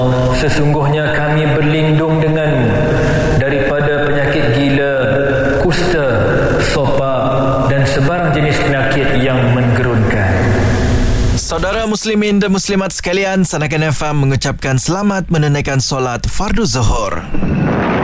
Sesungguhnya kami berlindung denganmu daripada penyakit gila, kusta, sopak dan sebarang jenis penyakit yang menggerunkan. Saudara muslimin dan muslimat sekalian, Sanakan FM mengucapkan selamat menunaikan solat fardu zuhur.